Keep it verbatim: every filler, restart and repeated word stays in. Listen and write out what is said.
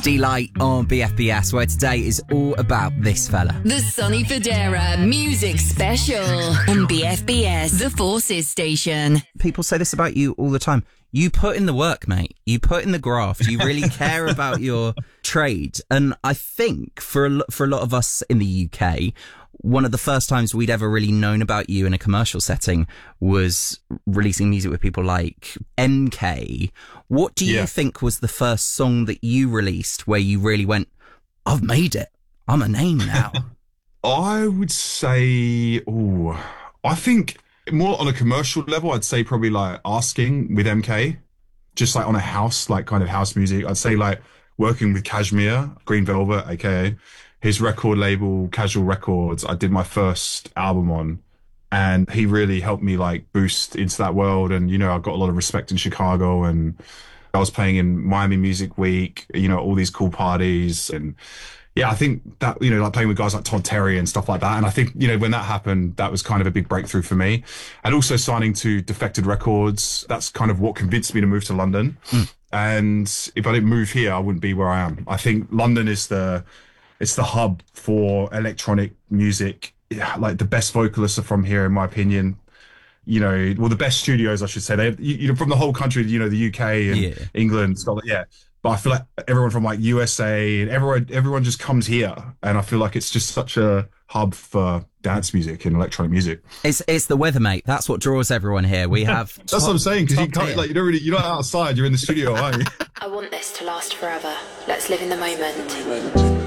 D-Light on B F B S, where today is all about this fella. The Sonny Fodera Music Special on B F B S, the Forces station. People say this about you all the time. You put in the work, mate. You put in the graft. You really care about your trade. And I think for a, lo- for a lot of us in the U K, one of the first times we'd ever really known about you in a commercial setting was releasing music with people like M K. What do you yeah. think was the first song that you released where you really went, I've made it. I'm a name now? I would say, oh, I think more on a commercial level, I'd say probably like Asking with M K, just like on a house, like kind of house music. I'd say like working with Kashmir, Green Velvet, aka his record label, Casual Records, I did my first album on, and he really helped me like boost into that world. And, you know, I got a lot of respect in Chicago, and I was playing in Miami Music Week, you know, all these cool parties. And yeah, I think that, you know, like playing with guys like Todd Terry and stuff like that. And I think, you know, when that happened, that was kind of a big breakthrough for me. And also signing to Defected Records, that's kind of what convinced me to move to London. Mm. And if I didn't move here, I wouldn't be where I am. I think London is the, it's the hub for electronic music. Yeah, like the best vocalists are from here, in my opinion. You know, well, the best studios, I should say. They, have, you, you know, from the whole country. You know, the U K and yeah. England, Scotland. Yeah, but I feel like everyone from like U S A and everyone, everyone just comes here, and I feel like it's just such a hub for dance music and electronic music. It's it's the weather, mate. That's what draws everyone here. We have. That's top, what I'm saying, because you can't tier. like you don't really you're not outside. You're in the studio, aren't you? I want this to last forever. Let's live in the moment.